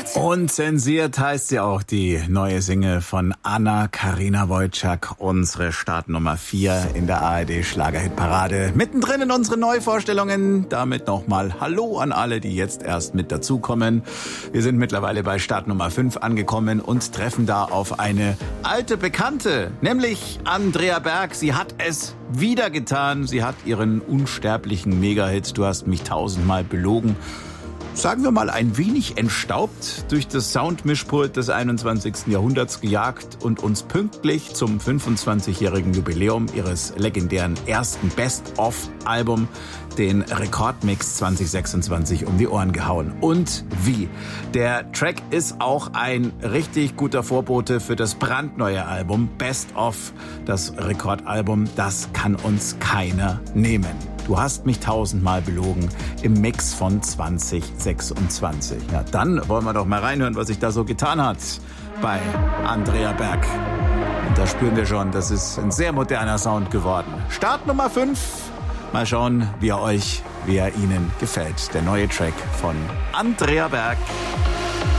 Unzensiert heißt ja auch die neue Single von Anna-Karina Wojcik, unsere Startnummer 4 in der ARD-Schlagerhitparade. Mittendrin in unseren Neuvorstellungen. Damit nochmal Hallo an alle, die jetzt erst mit dazukommen. Wir sind mittlerweile bei Startnummer 5 angekommen und treffen da auf eine alte Bekannte, nämlich Andrea Berg. Sie hat es wieder getan. Sie hat ihren unsterblichen Mega-Hit "Du hast mich tausendmal belogen", sagen wir mal, ein wenig entstaubt durch das Soundmischpult des 21. Jahrhunderts gejagt und uns pünktlich zum 25-jährigen Jubiläum ihres legendären ersten Best-of-Album, den Rekordmix 2026, um die Ohren gehauen. Und wie? Der Track ist auch ein richtig guter Vorbote für das brandneue Album Best of, das Rekordalbum. Das kann uns keiner nehmen. Du hast mich tausendmal belogen im Mix von 2026. Ja, dann wollen wir doch mal reinhören, was sich da so getan hat bei Andrea Berg. Und da spüren wir schon, das ist ein sehr moderner Sound geworden. Start Nummer 5. Mal schauen, wie er Ihnen gefällt. Der neue Track von Andrea Berg.